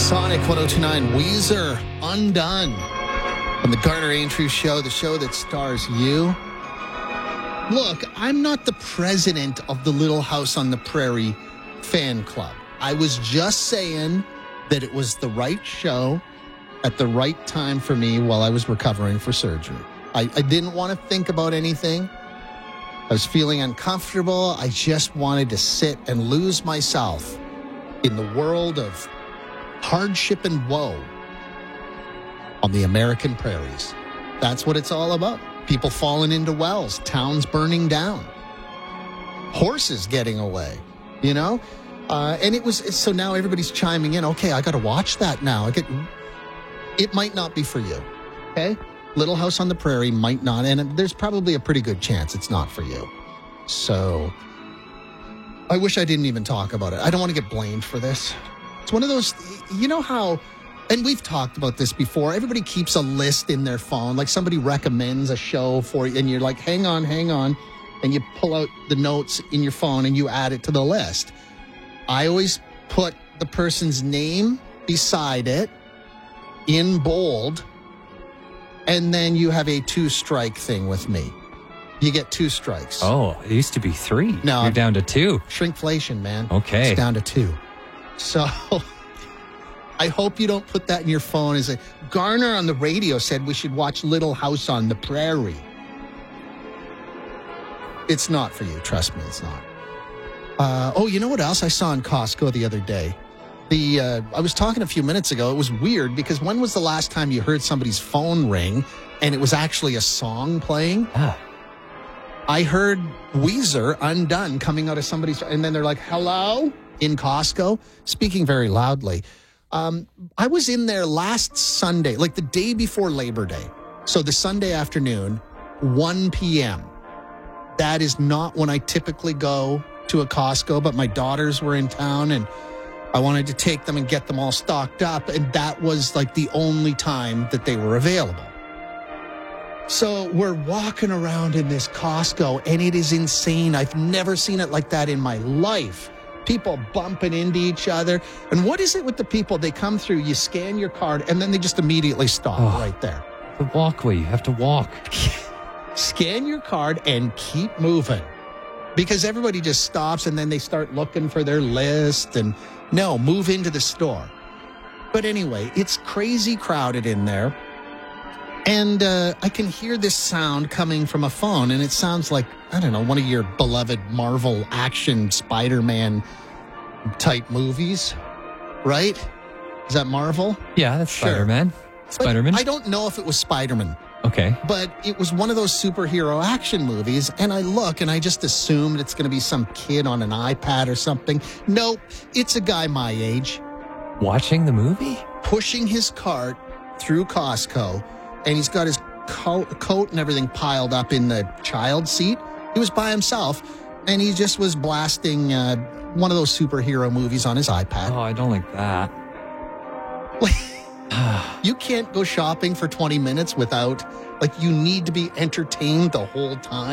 Sonic 1029, Weezer, Undone. On the Garner Aintree Show, the show that stars you. Look, I'm not the president of the Little House on the Prairie fan club. I was just saying that it was the right show at the right time for me while I was recovering for surgery. I didn't want to think about anything. I was feeling uncomfortable. I just wanted to sit and lose myself in the world of hardship and woe on the American prairies. That's what it's all about. People falling into wells, towns burning down, horses getting away, you know? And it was, so now everybody's chiming in. Okay, I got to watch that now. It might not be for you, okay? Little House on the Prairie might not, and there's probably a pretty good chance it's not for you. So I wish I didn't even talk about it. I don't want to get blamed for this. It's one of those, you know how, and we've talked about this before, everybody keeps a list in their phone, like somebody recommends a show for you, and you're like, hang on, and you pull out the notes in your phone and you add it to the list. I always put the person's name beside it in bold, and then you have a 2-strike thing with me. You get 2 strikes. Oh, it used to be 3. No. You're down to 2. Shrinkflation, man. Okay. It's down to 2. So I hope you don't put that in your phone as a Garner on the radio said we should watch Little House on the Prairie. It's not for you. Trust me, it's not. You know what else I saw in Costco the other day? I was talking a few minutes ago. It was weird because when was the last time you heard somebody's phone ring and it was actually a song playing? I heard Weezer, Undone, coming out of somebody's, and then they're like, hello? In Costco, speaking very loudly. I was in there last Sunday, like the day before Labor Day. So the Sunday afternoon, 1 p.m. That is not when I typically go to a Costco, but my daughters were in town and I wanted to take them and get them all stocked up. And that was like the only time that they were available. So we're walking around in this Costco and it is insane. I've never seen it like that in my life. People bumping into each other. And what is it with the people? They come through, you scan your card, and then they just immediately stop right there. The walkway, you have to walk. Scan your card and keep moving. Because everybody just stops and then they start looking for their list and no, move into the store. But anyway, it's crazy crowded in there. And I can hear this sound coming from a phone, and it sounds like, I don't know, one of your beloved Marvel action Spider-Man type movies, right? Is that Marvel? Yeah, that's Sure. Spider-Man. Spider-Man? I don't know if it was Spider-Man. Okay. But it was one of those superhero action movies, and I look, and I just assumed it's going to be some kid on an iPad or something. Nope, it's a guy my age. Watching the movie? Pushing his cart through Costco, and he's got his coat and everything piled up in the child seat. He was by himself, and he just was blasting one of those superhero movies on his iPad. Oh, I don't like that. You can't go shopping for 20 minutes without, you need to be entertained the whole time.